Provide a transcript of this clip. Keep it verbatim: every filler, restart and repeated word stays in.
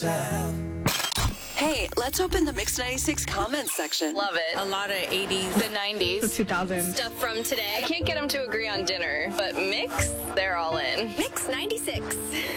yourself. Hey, let's open the Mix ninety-six comments section. Love it. A lot of eighties. The nineties. The two thousands. Stuff from today. I can't get them to agree on dinner, but Mix, they're all in. Mix ninety-six.